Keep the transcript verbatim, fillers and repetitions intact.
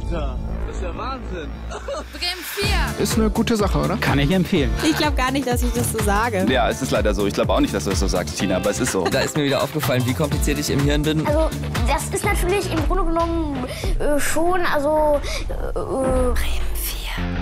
Alter, das ist ja Wahnsinn. Bremen vier. Ist eine gute Sache, oder? Kann ich empfehlen. Ich glaube gar nicht, dass ich das so sage. Ja, es ist leider so. Ich glaube auch nicht, dass du das so sagst, Tina, aber es ist so. Da ist mir wieder aufgefallen, wie kompliziert ich im Hirn bin. Also, das ist natürlich im Grunde genommen äh, schon, also... Äh, Bremen vier.